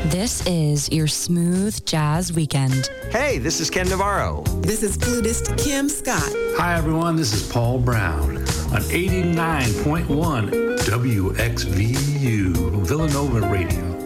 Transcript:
This is your smooth jazz weekend. Hey, this is Ken Navarro. This is flutist Kim Scott. Hi, everyone. This is Paul Brown on 89.1 WXVU, Villanova Radio.